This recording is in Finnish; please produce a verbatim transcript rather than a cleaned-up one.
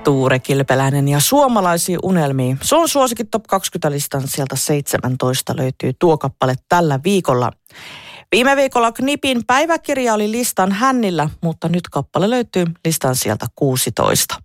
Tuure Kilpeläinen ja Suomalaisia unelmia. Se on suosikin Top kaksikymmentä-listan sieltä seitsemäntoista löytyy tuo kappale tällä viikolla. Viime viikolla Knipin päiväkirja oli listan hännillä, mutta nyt kappale löytyy listan sieltä kuusitoista.